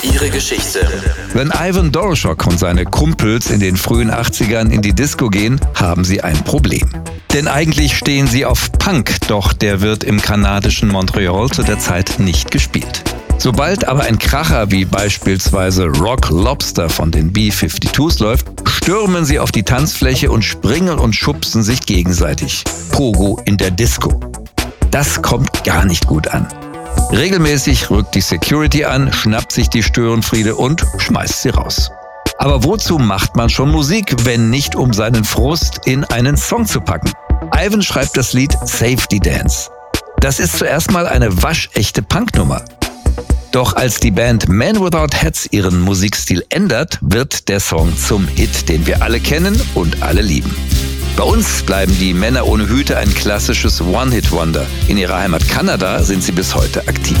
Ihre Geschichte. Wenn Ivan Doroschok und seine Kumpels in den frühen 80ern in die Disco gehen, haben sie ein Problem. Denn eigentlich stehen sie auf Punk, doch der wird im kanadischen Montreal zu der Zeit nicht gespielt. Sobald aber ein Kracher wie beispielsweise Rock Lobster von den B-52s läuft, stürmen sie auf die Tanzfläche und springen und schubsen sich gegenseitig. Pogo in der Disco. Das kommt gar nicht gut an. Regelmäßig rückt die Security an, schnappt sich die Störenfriede und schmeißt sie raus. Aber wozu macht man schon Musik, wenn nicht um seinen Frust in einen Song zu packen? Ivan schreibt das Lied Safety Dance. Das ist zuerst mal eine waschechte Punknummer. Doch als die Band Man Without Hats ihren Musikstil ändert, wird der Song zum Hit, den wir alle kennen und alle lieben. Bei uns bleiben die Männer ohne Hüte ein klassisches One-Hit-Wonder. In ihrer Heimat Kanada sind sie bis heute aktiv.